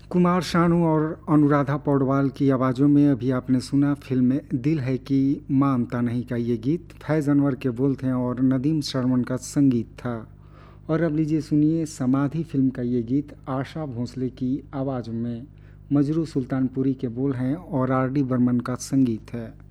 कुमार शानू और अनुराधा पौडवाल की आवाज़ों में अभी आपने सुना फिल्म दिल है कि मानता नहीं का ये गीत। फैज़ अनवर के बोल थे और नदीम श्रवण का संगीत था। और अब लीजिए सुनिए समाधि फिल्म का ये गीत आशा भोसले की आवाज़ में। मजरू सुल्तानपुरी के बोल हैं और आर डी बर्मन का संगीत है।